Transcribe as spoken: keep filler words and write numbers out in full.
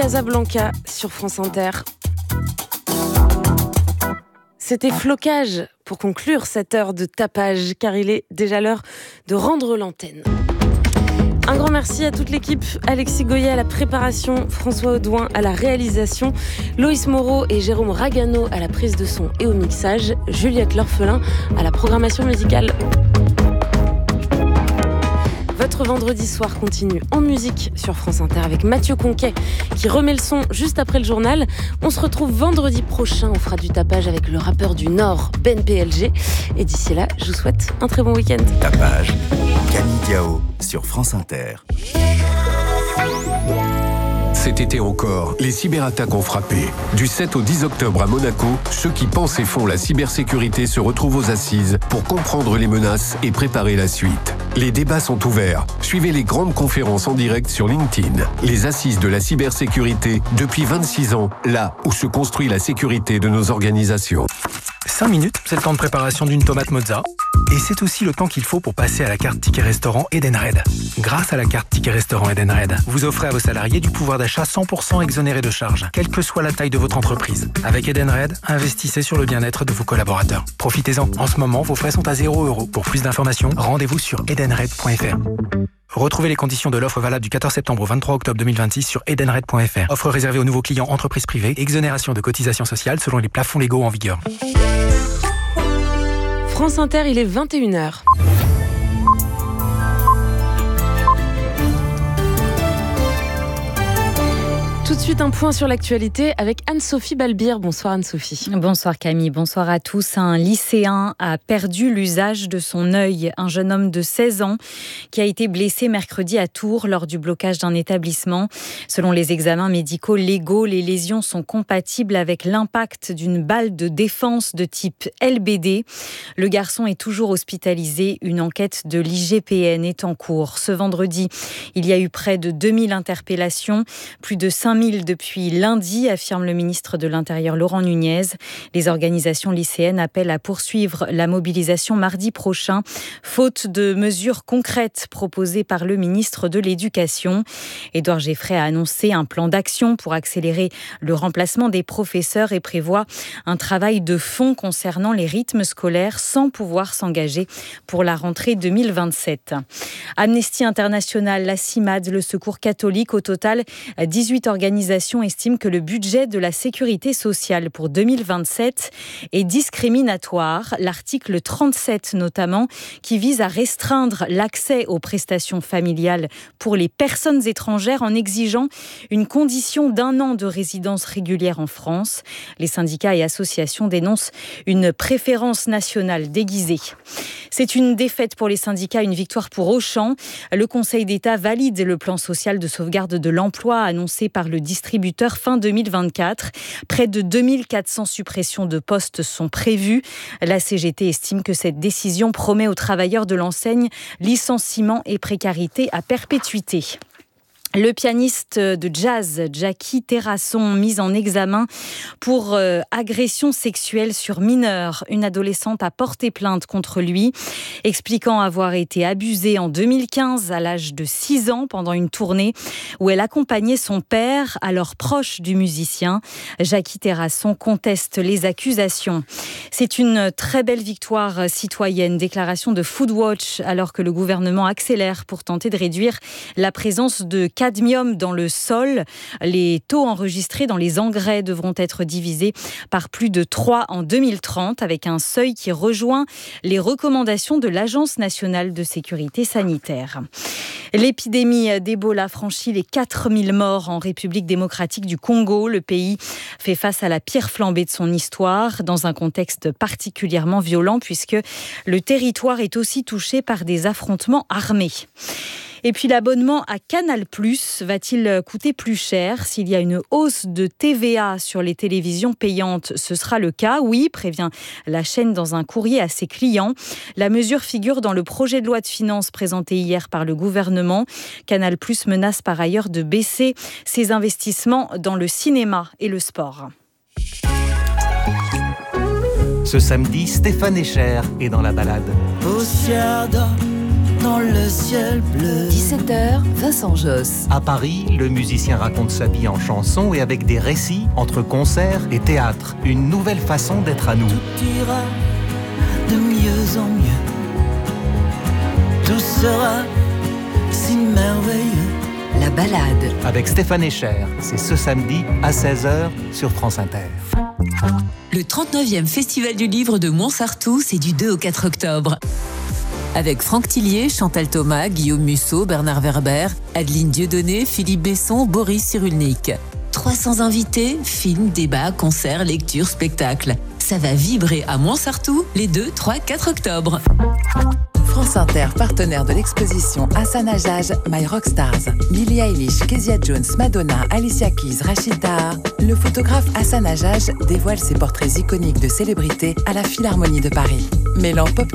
Casablanca sur France Inter. C'était Flocage pour conclure cette heure de tapage, car il est déjà l'heure de rendre l'antenne. Un grand merci à toute l'équipe, Alexis Goyer à la préparation, François Audouin à la réalisation, Loïs Moreau et Jérôme Ragano à la prise de son et au mixage, Juliette L'Orphelin à la programmation musicale. Votre vendredi soir continue en musique sur France Inter avec Mathieu Conquet qui remet le son juste après le journal. On se retrouve vendredi prochain, on fera du tapage avec le rappeur du Nord, Ben P L G. Et d'ici là, je vous souhaite un très bon week-end. Tapage, Camille Diao sur France Inter. Cet été encore, les cyberattaques ont frappé. Du sept au dix octobre à Monaco, ceux qui pensent et font la cybersécurité se retrouvent aux assises pour comprendre les menaces et préparer la suite. Les débats sont ouverts. Suivez les grandes conférences en direct sur LinkedIn. Les assises de la cybersécurité depuis vingt-six ans, là où se construit la sécurité de nos organisations. cinq minutes, c'est le temps de préparation d'une tomate mozza. Et c'est aussi le temps qu'il faut pour passer à la carte Ticket Restaurant Edenred. Grâce à la carte Ticket Restaurant Edenred, vous offrez à vos salariés du pouvoir d'achat cent pour cent exonéré de charges, quelle que soit la taille de votre entreprise. Avec Edenred, investissez sur le bien-être de vos collaborateurs. Profitez-en. En ce moment, vos frais sont à zéro euro. Pour plus d'informations, rendez-vous sur edenred point f r. Retrouvez les conditions de l'offre valable du quatorze septembre au vingt-trois octobre deux mille vingt-six sur edenred point f r. Offre réservée aux nouveaux clients entreprises privées. Exonération de cotisations sociales selon les plafonds légaux en vigueur. France Inter, il est vingt et une heures. Tout de suite, un point sur l'actualité avec Anne-Sophie Balbir. Bonsoir Anne-Sophie. Bonsoir Camille, bonsoir à tous. Un lycéen a perdu l'usage de son œil. Un jeune homme de seize ans qui a été blessé mercredi à Tours lors du blocage d'un établissement. Selon les examens médicaux légaux, les lésions sont compatibles avec l'impact d'une balle de défense de type L B D. Le garçon est toujours hospitalisé. Une enquête de l'I G P N est en cours. Ce vendredi, il y a eu près de deux mille interpellations, plus de cinq mille depuis lundi, affirme le ministre de l'Intérieur Laurent Nunez. Les organisations lycéennes appellent à poursuivre la mobilisation mardi prochain, faute de mesures concrètes proposées par le ministre de l'Éducation. Édouard Geffray a annoncé un plan d'action pour accélérer le remplacement des professeurs et prévoit un travail de fond concernant les rythmes scolaires sans pouvoir s'engager pour la rentrée deux mille vingt-sept. Amnesty International, la CIMAD, le Secours catholique, au total dix-huit organisations estiment que le budget de la sécurité sociale pour deux mille vingt-sept est discriminatoire. L'article trente-sept notamment, qui vise à restreindre l'accès aux prestations familiales pour les personnes étrangères en exigeant une condition d'un an de résidence régulière en France. Les syndicats et associations dénoncent une préférence nationale déguisée. C'est une défaite pour les syndicats, une victoire pour Auchan. Le Conseil d'État valide le plan social de sauvegarde de l'emploi annoncé par le distributeur fin deux mille vingt-quatre. Près de deux mille quatre cents suppressions de postes sont prévues. La C G T estime que cette décision promet aux travailleurs de l'enseigne licenciement et précarité à perpétuité. Le pianiste de jazz Jackie Terrasson, mis en examen pour euh, agression sexuelle sur mineur. Une adolescente a porté plainte contre lui, expliquant avoir été abusée en deux mille quinze à l'âge de six ans pendant une tournée où elle accompagnait son père, alors proche du musicien. Jackie Terrasson conteste les accusations. C'est une très belle victoire citoyenne, déclaration de Foodwatch, alors que le gouvernement accélère pour tenter de réduire la présence de cadmium dans le sol. Les taux enregistrés dans les engrais devront être divisés par plus de trois en deux mille trente, avec un seuil qui rejoint les recommandations de l'Agence nationale de sécurité sanitaire. L'épidémie d'Ebola franchit les quatre mille morts en République démocratique du Congo. Le pays fait face à la pire flambée de son histoire, dans un contexte particulièrement violent, puisque le territoire est aussi touché par des affrontements armés. Et puis l'abonnement à Canal plus, va-t-il coûter plus cher? S'il y a une hausse de T V A sur les télévisions payantes, ce sera le cas. Oui, prévient la chaîne dans un courrier à ses clients. La mesure figure dans le projet de loi de finances présenté hier par le gouvernement. Canal plus menace par ailleurs de baisser ses investissements dans le cinéma et le sport. Ce samedi, Stéphane Echer est dans la balade. Poussière d'or, dans le ciel bleu. dix-sept heures, Vincent Josse. À Paris, le musicien raconte sa vie en chansons et avec des récits entre concert et théâtre. Une nouvelle façon d'être à nous. Tout ira de mieux en mieux. Tout sera si merveilleux. La balade. Avec Stéphane Echer, c'est ce samedi à seize heures sur France Inter. Le trente-neuvième Festival du Livre de Montsartou, c'est du deux au quatre octobre. Avec Franck Tillier, Chantal Thomas, Guillaume Musso, Bernard Werber, Adeline Dieudonné, Philippe Besson, Boris Cyrulnik. trois cents invités, films, débats, concerts, lectures, spectacles. Ça va vibrer à Montsartou les deux, trois, quatre octobre. France Inter, partenaire de l'exposition Hassan Hajj, My Rockstars. Billie Eilish, Kezia Jones, Madonna, Alicia Keys, Rachid Taha. Le photographe Hassan Hajj dévoile ses portraits iconiques de célébrités à la Philharmonie de Paris. Mêlant pop